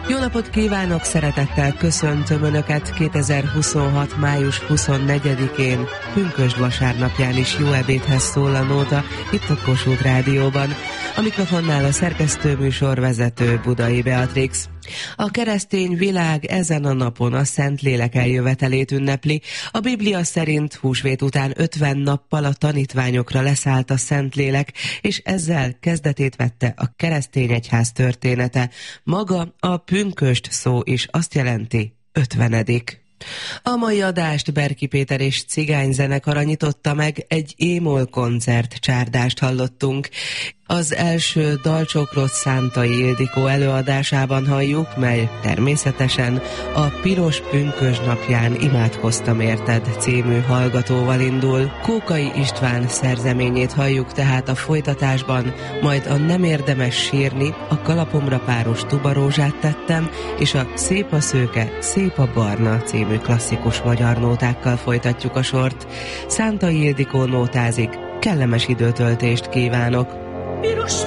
Jó napot kívánok, szeretettel köszöntöm Önöket 2026. május 24-én, pünkösd vasárnapján is jó ebédhez szól a nóta itt a Kossuth Rádióban. A mikrofonnál a szerkesztőműsorvezető Budai Beatrix. A keresztény világ ezen a napon a Szentlélek eljövetelét ünnepli. A Biblia szerint húsvét után 50 nappal a tanítványokra leszállt a Szentlélek, és ezzel kezdetét vette a keresztény egyház története. Maga a pünkösd szó is azt jelenti 50. A mai adást Berki Péter és Cigány zenekara nyitotta meg, egy émol koncert csárdást hallottunk. Az első dalcsokrot Szántai Ildikó előadásában halljuk, mely természetesen a Piros pünkösd napján imádkoztam érted című hallgatóval indul. Kókai István szerzeményét halljuk tehát a folytatásban, majd a Nem érdemes sírni, a Kalapomra páros tubarózsát tettem, és a Szép a szőke, szép a barna című klasszikus magyar nótákkal folytatjuk a sort. Szántai Ildikó nótázik, kellemes időtöltést kívánok! Piros